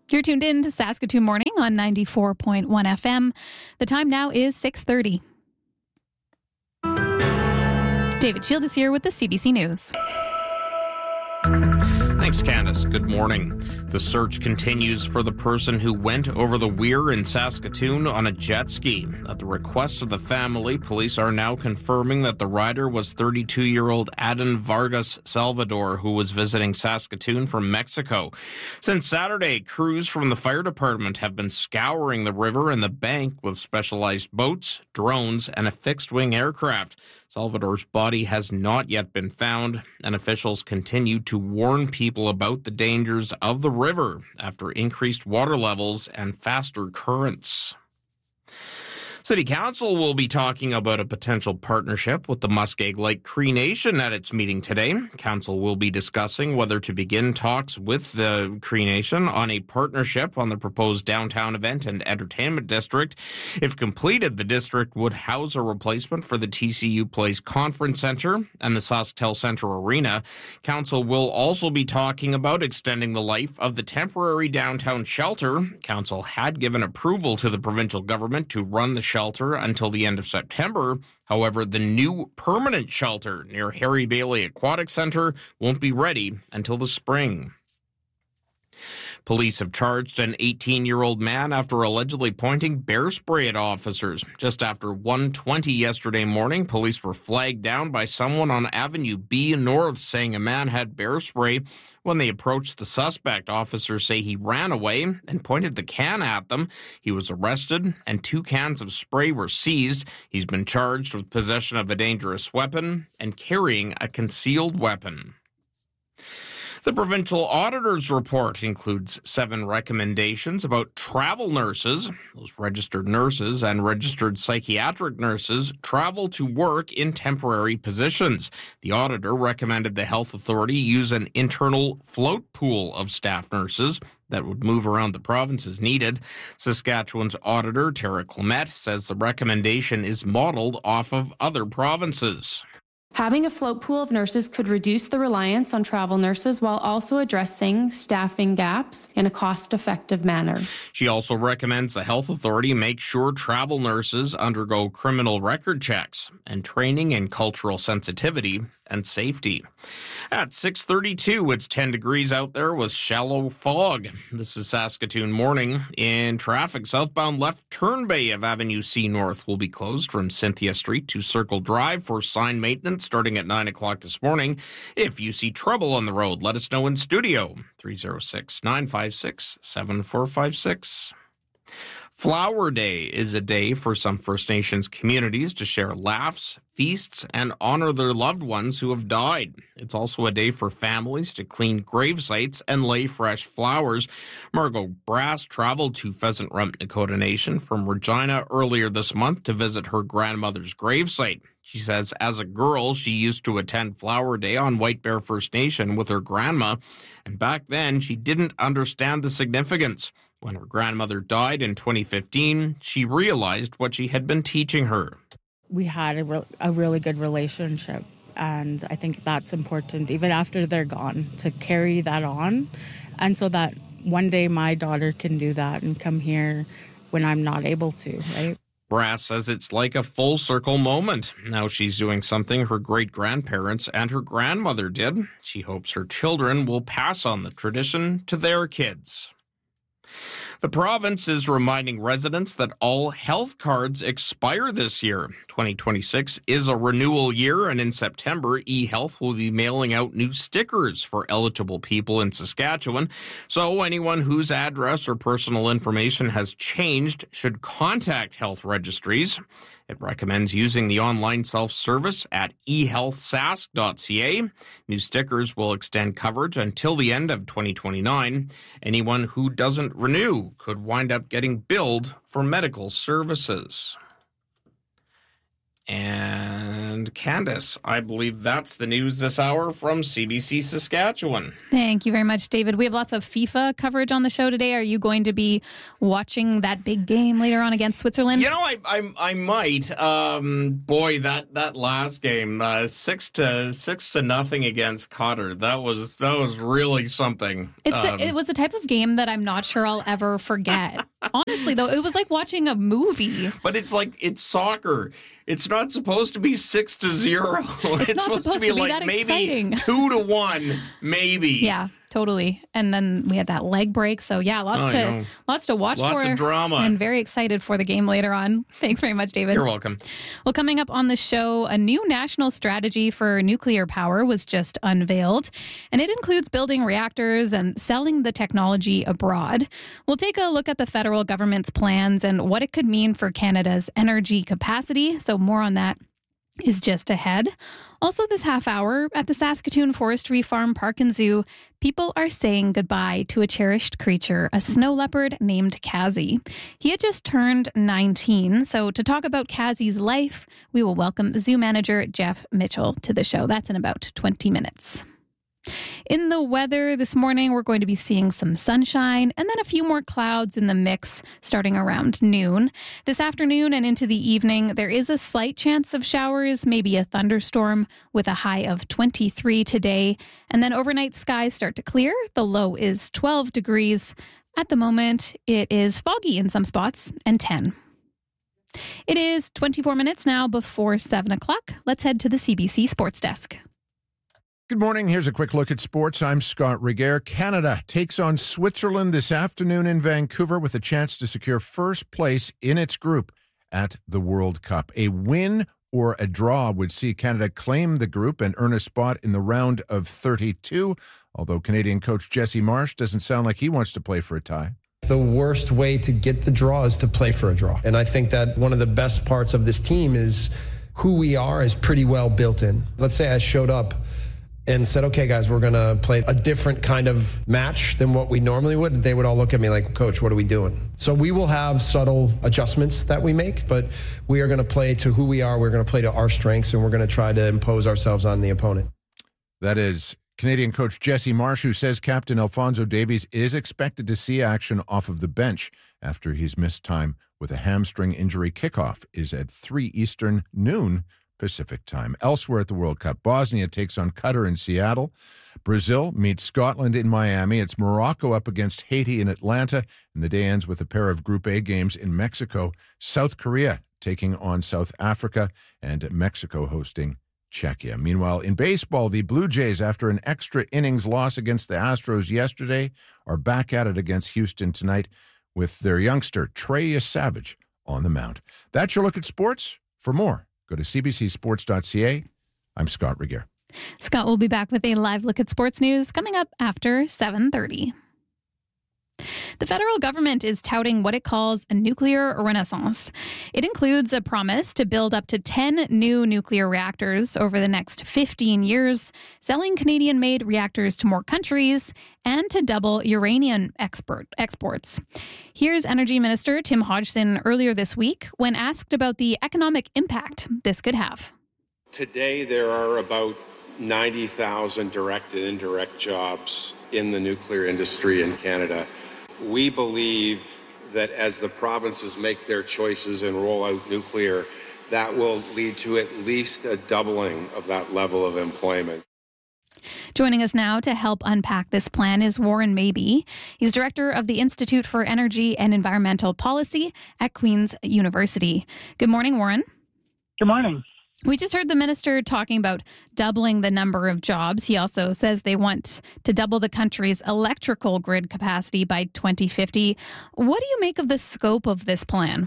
You're tuned in to Saskatoon Morning on 94.1 FM. The time now is 6:30. David Shield is here with the CBC News. Thanks, Candace. Good morning. The search continues for the person who went over the weir in Saskatoon on a jet ski. At the request of the family, police are now confirming that the rider was 32-year-old Adan Vargas Salvador, who was visiting Saskatoon from Mexico. Since Saturday, crews from the fire department have been scouring the river and the bank with specialized boats, drones, and a fixed-wing aircraft. Salvador's body has not yet been found, and officials continue to warn people about the dangers of the river after increased water levels and faster currents. City Council will be talking about a potential partnership with the Muskeg Lake Cree Nation at its meeting today. Council will be discussing whether to begin talks with the Cree Nation on a partnership on the proposed downtown event and entertainment district. If completed, the district would house a replacement for the TCU Place Conference Centre and the SaskTel Centre Arena. Council will also be talking about extending the life of the temporary downtown shelter. Council had given approval to the provincial government to run the shelter until the end of September. However, the new permanent shelter near Harry Bailey Aquatic Centre won't be ready until the spring. Police have charged an 18-year-old man after allegedly pointing bear spray at officers. Just after 1:20 yesterday morning, police were flagged down by someone on Avenue B North saying a man had bear spray. When they approached the suspect, officers say he ran away and pointed the can at them. He was arrested and 2 cans of spray were seized. He's been charged with possession of a dangerous weapon and carrying a concealed weapon. The provincial auditor's report includes 7 recommendations about travel nurses. Those registered nurses and registered psychiatric nurses travel to work in temporary positions. The auditor recommended the health authority use an internal float pool of staff nurses that would move around the province as needed. Saskatchewan's auditor, Tara Clement, says the recommendation is modeled off of other provinces. Having a float pool of nurses could reduce the reliance on travel nurses while also addressing staffing gaps in a cost-effective manner. She also recommends the health authority make sure travel nurses undergo criminal record checks and training in cultural sensitivity and safety. At 6:32, it's 10 degrees out there with shallow fog. This is Saskatoon Morning. In traffic, southbound left turn bay of Avenue C North will be closed from Cynthia Street to Circle Drive for sign maintenance starting at 9 o'clock this morning. If you see trouble on the road, let us know in studio. 306-956-7456. Flower Day is a day for some First Nations communities to share laughs, feasts, and honor their loved ones who have died. It's also a day for families to clean grave sites and lay fresh flowers. Margot Brass traveled to Pheasant Rump Nakota Nation from Regina earlier this month to visit her grandmother's gravesite. She says as a girl, she used to attend Flower Day on White Bear First Nation with her grandma, and back then she didn't understand the significance. When her grandmother died in 2015, she realized what she had been teaching her. We had a really good relationship, and I think that's important, even after they're gone, to carry that on, and so that one day my daughter can do that and come here when I'm not able to, right? Brass says it's like a full circle moment. Now she's doing something her great-grandparents and her grandmother did. She hopes her children will pass on the tradition to their kids. The province is reminding residents that all health cards expire this year. 2026 is a renewal year, and in September, eHealth will be mailing out new stickers for eligible people in Saskatchewan. So anyone whose address or personal information has changed should contact health registries. It recommends using the online self-service at ehealthsask.ca. New stickers will extend coverage until the end of 2029. Anyone who doesn't renew could wind up getting billed for medical services. And Candace, I believe that's the news this hour from CBC Saskatchewan. Thank you very much, David. We have lots of FIFA coverage on the show today. Are you going to be watching that big game later on against Switzerland? You know, I might. Boy, that last game, 6-0 against Qatar. That was really something. It was the type of game that I'm not sure I'll ever forget. Honestly, though, it was like watching a movie. But it's soccer. It's not supposed to be 6-0. It's not supposed to be like that maybe exciting. 2-1, maybe. Yeah, totally. And then we had that leg break. So yeah, lots to watch for. Lots of drama. And very excited for the game later on. Thanks very much, David. You're welcome. Well, coming up on the show, a new national strategy for nuclear power was just unveiled, and it includes building reactors and selling the technology abroad. We'll take a look at the federal government's plans and what it could mean for Canada's energy capacity. So more on that is just ahead. Also this half hour at the Saskatoon Forestry Farm Park and Zoo, people are saying goodbye to a cherished creature, a snow leopard named Kazi. He had just turned 19. So to talk about Kazi's life, we will welcome zoo manager Jeff Mitchell to the show. That's in about 20 minutes. In the weather this morning, we're going to be seeing some sunshine and then a few more clouds in the mix starting around noon. This afternoon and into the evening, there is a slight chance of showers, maybe a thunderstorm with a high of 23 today. And then overnight skies start to clear. The low is 12 degrees. At the moment, it is foggy in some spots and 10. It is 24 minutes now before 7 o'clock. Let's head to the CBC Sports Desk. Good morning. Here's a quick look at sports. I'm Scott Reguer. Canada takes on Switzerland this afternoon in Vancouver with a chance to secure first place in its group at the World Cup. A win or a draw would see Canada claim the group and earn a spot in the round of 32, although Canadian coach Jesse Marsh doesn't sound like he wants to play for a tie. The worst way to get the draw is to play for a draw. And I think that one of the best parts of this team is who we are is pretty well built in. Let's say I showed up and said, okay, guys, we're going to play a different kind of match than what we normally would. They would all look at me like, Coach, what are we doing? So we will have subtle adjustments that we make, but we are going to play to who we are. We're going to play to our strengths, and we're going to try to impose ourselves on the opponent. That is Canadian coach Jesse Marsh, who says Captain Alphonso Davies is expected to see action off of the bench after he's missed time with a hamstring injury. Kickoff is at 3 Eastern, noon Pacific time. Elsewhere at the World Cup, Bosnia takes on Qatar in Seattle. Brazil meets Scotland in Miami. It's Morocco up against Haiti in Atlanta. And the day ends with a pair of Group A games in Mexico. South Korea taking on South Africa and Mexico hosting Czechia. Meanwhile, in baseball, the Blue Jays, after an extra innings loss against the Astros yesterday, are back at it against Houston tonight with their youngster, Trey Savage, on the mound. That's your look at sports. For more, go to cbcsports.ca. I'm Scott Reguer. Scott will be back with a live look at sports news coming up after 7:30. The federal government is touting what it calls a nuclear renaissance. It includes a promise to build up to 10 new nuclear reactors over the next 15 years, selling Canadian-made reactors to more countries, and to double uranium exports. Here's Energy Minister Tim Hodgson earlier this week when asked about the economic impact this could have. Today, there are about 90,000 direct and indirect jobs in the nuclear industry in Canada. We believe that as the provinces make their choices and roll out nuclear, that will lead to at least a doubling of that level of employment. Joining us now to help unpack this plan is Warren Mabey. He's director of the Institute for Energy and Environmental Policy at Queen's University. Good morning, Warren. Good morning. We just heard the minister talking about doubling the number of jobs. He also says they want to double the country's electrical grid capacity by 2050. What do you make of the scope of this plan?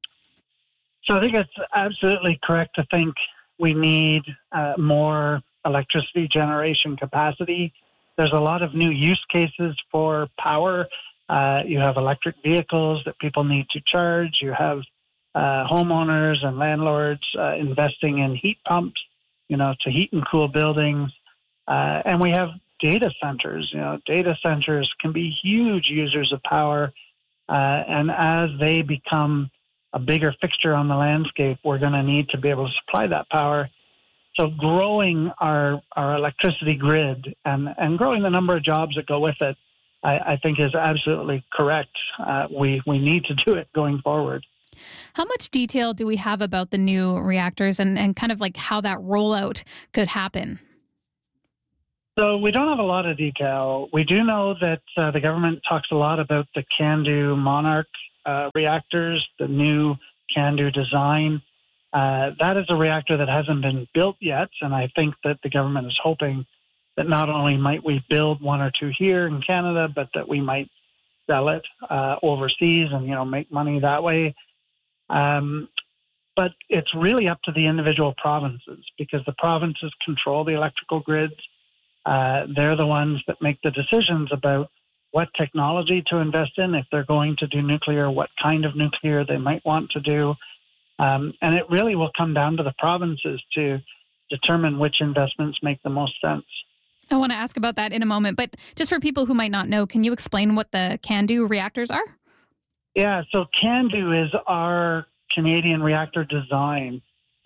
So I think it's absolutely correct to think we need more electricity generation capacity. There's a lot of new use cases for power. You have electric vehicles that people need to charge. You have homeowners and landlords investing in heat pumps, to heat and cool buildings. And we have data centers. Data centers can be huge users of power. And as they become a bigger fixture on the landscape, we're going to need to be able to supply that power. So growing our electricity grid and growing the number of jobs that go with it, I think is absolutely correct. We need to do it going forward. How much detail do we have about the new reactors and kind of like how that rollout could happen? So we don't have a lot of detail. We do know that the government talks a lot about the CANDU Monarch reactors, the new CANDU design. That is a reactor that hasn't been built yet, and I think that the government is hoping that not only might we build one or two here in Canada, but that we might sell it overseas and make money that way. But it's really up to the individual provinces because the provinces control the electrical grids. They're the ones that make the decisions about what technology to invest in, if they're going to do nuclear, what kind of nuclear they might want to do. And it really will come down to the provinces to determine which investments make the most sense. I want to ask about that in a moment, but just for people who might not know, can you explain what the CANDU reactors are? Yeah, so CANDU is our Canadian reactor design.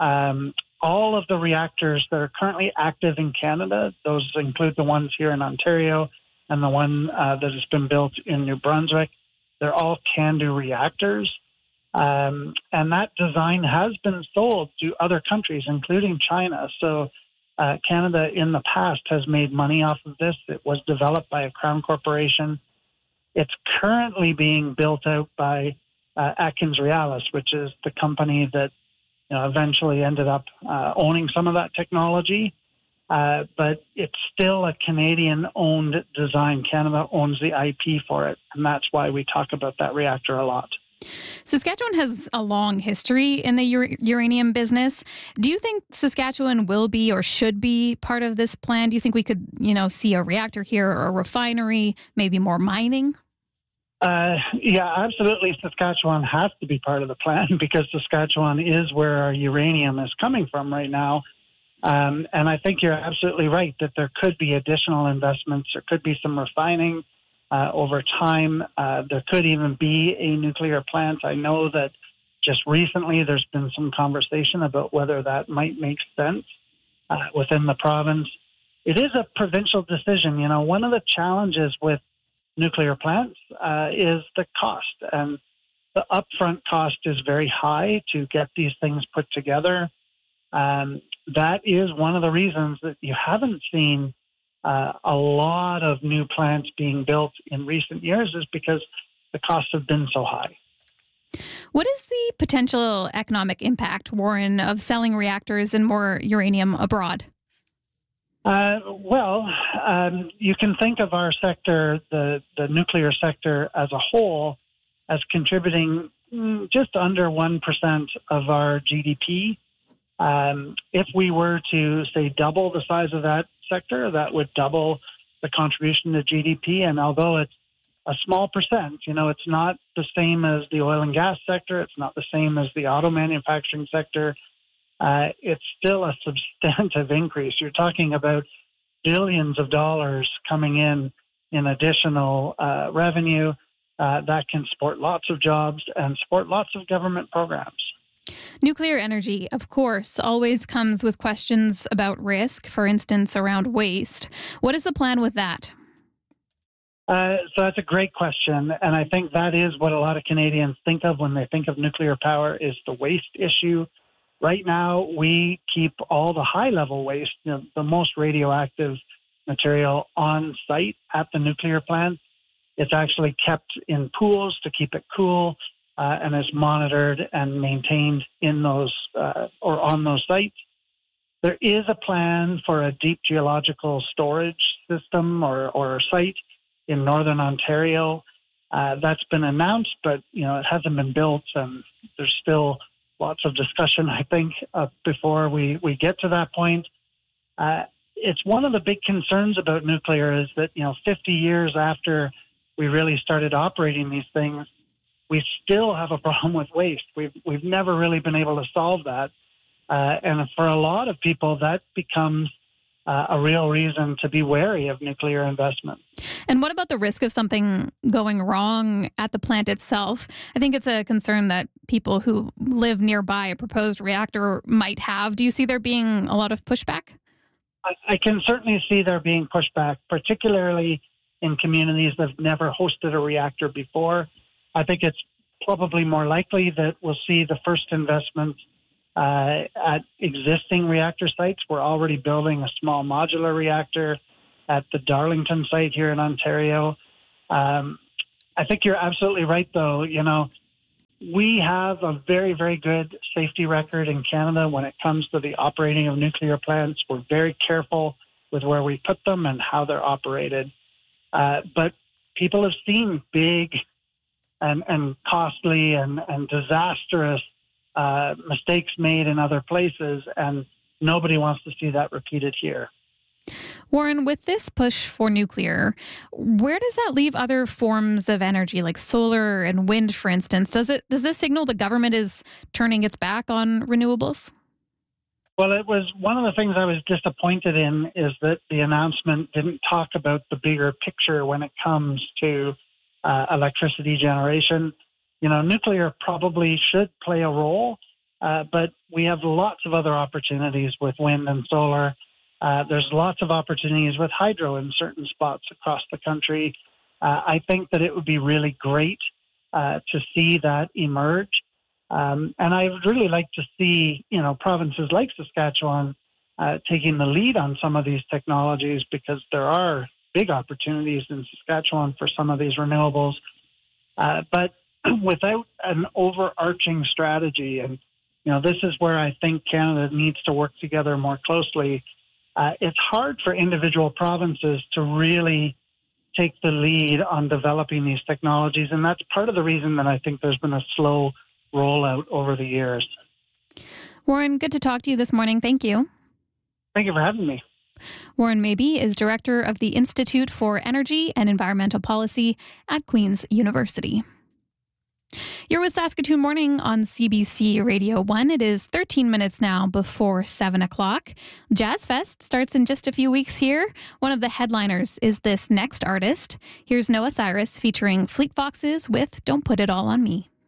All of the reactors that are currently active in Canada, those include the ones here in Ontario and the one that has been built in New Brunswick, they're all CANDU reactors. And that design has been sold to other countries, including China. So Canada in the past has made money off of this. It was developed by a Crown corporation. It's currently being built out by AtkinsRéalis, which is the company that eventually ended up owning some of that technology. But it's still a Canadian-owned design. Canada owns the IP for it, and that's why we talk about that reactor a lot. Saskatchewan has a long history in the uranium business. Do you think Saskatchewan will be or should be part of this plan? Do you think we could, see a reactor here or a refinery, maybe more mining? Yeah, absolutely. Saskatchewan has to be part of the plan because Saskatchewan is where our uranium is coming from right now. And I think you're absolutely right that there could be additional investments. There could be some refining over time. There could even be a nuclear plant. I know that just recently there's been some conversation about whether that might make sense within the province. It is a provincial decision. One of the challenges with nuclear plants is the cost, and the upfront cost is very high to get these things put together. That is one of the reasons that you haven't seen a lot of new plants being built in recent years, is because the costs have been so high. What is the potential economic impact, Warren, of selling reactors and more uranium abroad? You can think of our sector, the nuclear sector as a whole, as contributing just under 1% of our GDP. If we were to, say, double the size of that sector, that would double the contribution to GDP. And although it's a small percent, it's not the same as the oil and gas sector. It's not the same as the auto manufacturing sector. It's still a substantive increase. You're talking about billions of dollars coming in additional revenue that can support lots of jobs and support lots of government programs. Nuclear energy, of course, always comes with questions about risk, for instance, around waste. What is the plan with that? So that's a great question. And I think that is what a lot of Canadians think of when they think of nuclear power, is the waste issue. Right now, we keep all the high-level waste, the most radioactive material, on site at the nuclear plant. It's actually kept in pools to keep it cool, and is monitored and maintained in those or on those sites. There is a plan for a deep geological storage system or site in northern Ontario. That's been announced, but it hasn't been built, and there's still lots of discussion, I think, before we get to that point. It's one of the big concerns about nuclear is that 50 years after we really started operating these things, we still have a problem with waste. We've never really been able to solve that. And for a lot of people, that becomes a real reason to be wary of nuclear investment. And what about the risk of something going wrong at the plant itself? I think it's a concern that people who live nearby a proposed reactor might have. Do you see there being a lot of pushback? I can certainly see there being pushback, particularly in communities that have never hosted a reactor before. I think it's probably more likely that we'll see the first investment at existing reactor sites. We're already building a small modular reactor at the Darlington site here in Ontario. I think you're absolutely right, though. You know, we have a very, very good safety record in Canada when it comes to the operating of nuclear plants. We're very careful with where we put them and how they're operated. But people have seen big and costly and disastrous mistakes made in other places, and nobody wants to see that repeated here. Warren, with this push for nuclear, where does that leave other forms of energy like solar and wind, for instance? Does this signal the government is turning its back on renewables? Well, it was one of the things I was disappointed in is that the announcement didn't talk about the bigger picture when it comes to electricity generation. You know, nuclear probably should play a role, but we have lots of other opportunities with wind and solar. There's lots of opportunities with hydro in certain spots across the country. I think that it would be really great to see that emerge. And I would really like to see, you know, provinces like Saskatchewan taking the lead on some of these technologies, because there are big opportunities in Saskatchewan for some of these renewables. But without an overarching strategy, and, you know, this is where I think Canada needs to work together more closely. It's hard for individual provinces to really take the lead on developing these technologies, and that's part of the reason that I think there's been a slow rollout over the years. Warren, good to talk to you this morning. Thank you. Thank you for having me. Warren Mabey is director of the Institute for Energy and Environmental Policy at Queen's University. You're with Saskatoon Morning on CBC Radio 1. It is 13 minutes now before 7 o'clock. Jazz Fest starts in just a few weeks here. One of the headliners is this next artist. Here's Noah Cyrus featuring Fleet Foxes with Don't Put It All on Me.